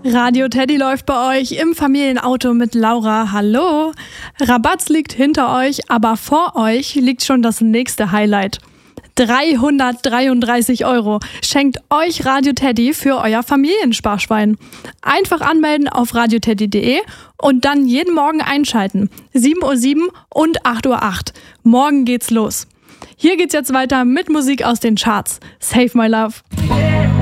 Radio Teddy läuft bei euch im Familienauto mit Laura. Hallo! Rabatz liegt hinter euch, aber vor euch liegt schon das nächste Highlight. 333 € schenkt euch Radio Teddy für euer Familiensparschwein. Einfach anmelden auf radioteddy.de und dann jeden Morgen einschalten. 7:07 Uhr und 8:08 Uhr. Morgen geht's los. Hier geht's jetzt weiter mit Musik aus den Charts. Save My Love.